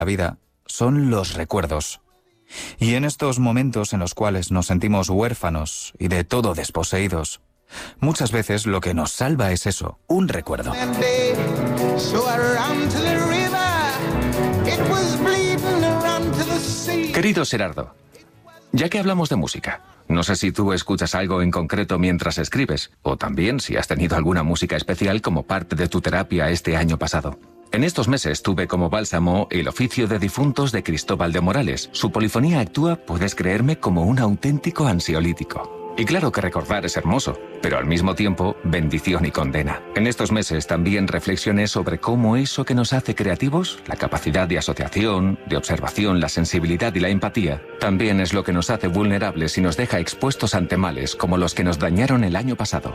la vida son los recuerdos. Y en estos momentos en los cuales nos sentimos huérfanos y de todo desposeídos, muchas veces lo que nos salva es eso, un recuerdo. Querido Gerardo, ya que hablamos de música, no sé si tú escuchas algo en concreto mientras escribes, o también si has tenido alguna música especial como parte de tu terapia este año pasado. En estos meses tuve como bálsamo El oficio de difuntos de Cristóbal de Morales. Su polifonía actúa, puedes creerme, como un auténtico ansiolítico. Y claro que recordar es hermoso, pero al mismo tiempo, bendición y condena. En estos meses también reflexioné sobre cómo eso que nos hace creativos, la capacidad de asociación, de observación, la sensibilidad y la empatía, también es lo que nos hace vulnerables y nos deja expuestos ante males como los que nos dañaron el año pasado.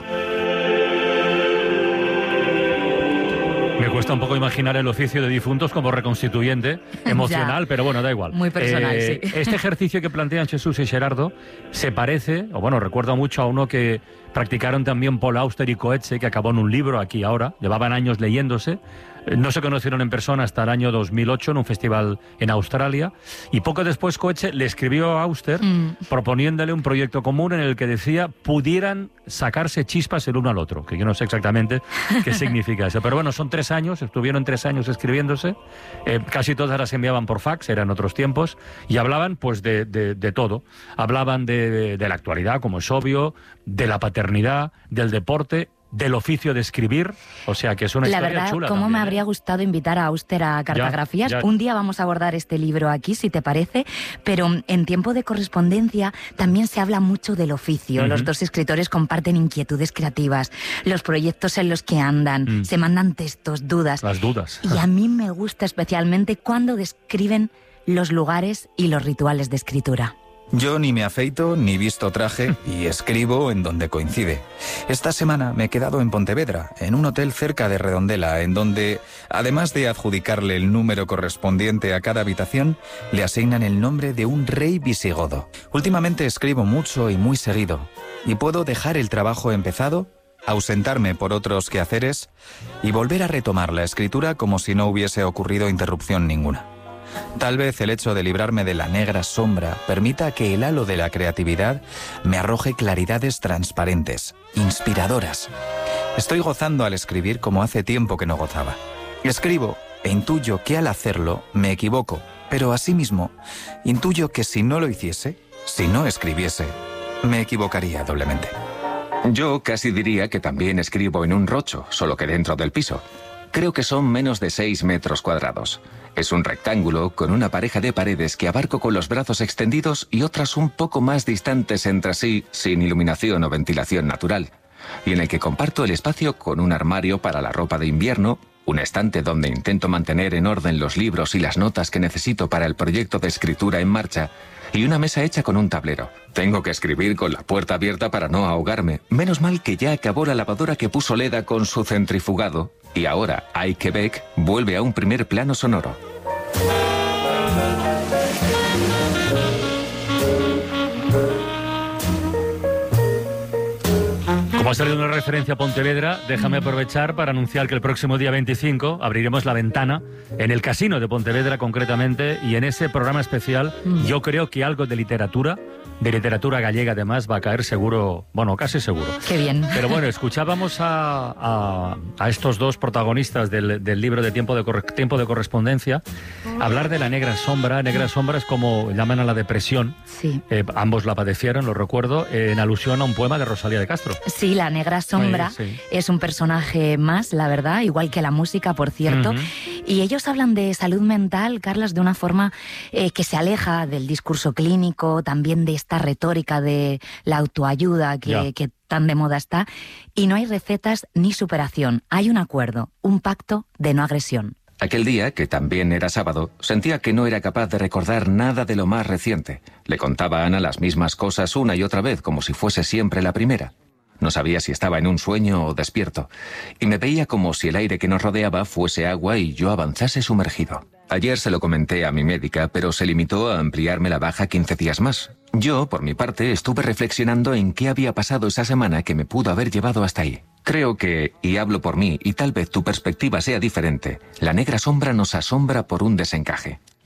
Me cuesta un poco imaginar el oficio de difuntos como reconstituyente emocional, pero bueno, da igual. Muy personal, sí. Este ejercicio que plantean Jesús y Gerardo se parece, o bueno, recuerda mucho a uno que practicaron también Paul Auster y Coetzee, que acabó en un libro aquí ahora, llevaban años leyéndose. No se conocieron en persona hasta el año 2008 en un festival en Australia, y poco después Coetzee le escribió a Auster proponiéndole un proyecto común en el que decía pudieran sacarse chispas el uno al otro, que yo no sé exactamente qué significa eso, pero bueno, son 3 años, estuvieron 3 años escribiéndose, casi todas las enviaban por fax, eran otros tiempos, y hablaban pues de todo, hablaban de la actualidad, como es obvio, de la paternidad, del deporte, del oficio de escribir, o sea que es una historia chula. La verdad, cómo me habría gustado invitar a Auster a Cartografías. Ya. Un día vamos a abordar este libro aquí, si te parece, pero en Tiempo de Correspondencia también se habla mucho del oficio. Los dos escritores comparten inquietudes creativas, los proyectos en los que andan, se mandan textos, dudas. Las dudas. Y a mí me gusta especialmente cuando describen los lugares y los rituales de escritura. Yo ni me afeito ni visto traje y escribo en donde coincide. Esta semana me he quedado en Pontevedra, en un hotel cerca de Redondela, en donde, además de adjudicarle el número correspondiente a cada habitación, le asignan el nombre de un rey visigodo. Últimamente escribo mucho y muy seguido, y puedo dejar el trabajo empezado, ausentarme por otros quehaceres y volver a retomar la escritura como si no hubiese ocurrido interrupción ninguna. Tal vez el hecho de librarme de la negra sombra permita que el halo de la creatividad me arroje claridades transparentes, inspiradoras. Estoy gozando al escribir como hace tiempo que no gozaba. Escribo e intuyo que al hacerlo me equivoco, pero asimismo intuyo que si no lo hiciese, si no escribiese, me equivocaría doblemente. Yo casi diría que también escribo en un rocho, solo que dentro del piso. Creo que son menos de 6 metros cuadrados. Es un rectángulo con una pareja de paredes que abarco con los brazos extendidos y otras un poco más distantes entre sí, sin iluminación o ventilación natural, y en el que comparto el espacio con un armario para la ropa de invierno, un estante donde intento mantener en orden los libros y las notas que necesito para el proyecto de escritura en marcha, y una mesa hecha con un tablero. Tengo que escribir con la puerta abierta para no ahogarme. Menos mal que ya acabó la lavadora que puso Leda con su centrifugado, y ahora Ay Quebec vuelve a un primer plano sonoro. Como ha salido una referencia a Pontevedra, déjame aprovechar para anunciar que el próximo día 25 abriremos La Ventana en el Casino de Pontevedra concretamente, y en ese programa especial yo creo que algo de literatura gallega además va a caer seguro, bueno, casi seguro. Qué bien. Pero bueno, escuchábamos a estos dos protagonistas del libro de Tiempo de Correspondencia hablar de la negra sombra. Negra sombra es como llaman a la depresión. Sí. Ambos la padecieron, lo recuerdo, en alusión a un poema de Rosalía de Castro. Sí, la negra sombra es un personaje más, la verdad, igual que la música, por cierto. Y ellos hablan de salud mental, Carlas, de una forma que se aleja del discurso clínico, también de esta retórica de la autoayuda que tan de moda está. Y no hay recetas ni superación. Hay un acuerdo, un pacto de no agresión. Aquel día, que también era sábado, sentía que no era capaz de recordar nada de lo más reciente. Le contaba a Ana las mismas cosas una y otra vez, como si fuese siempre la primera. No sabía si estaba en un sueño o despierto, y me veía como si el aire que nos rodeaba fuese agua y yo avanzase sumergido. Ayer se lo comenté a mi médica, pero se limitó a ampliarme la baja 15 días más. Yo, por mi parte, estuve reflexionando en qué había pasado esa semana que me pudo haber llevado hasta ahí. Creo que, y hablo por mí, y tal vez tu perspectiva sea diferente, la negra sombra nos asombra por un desencaje.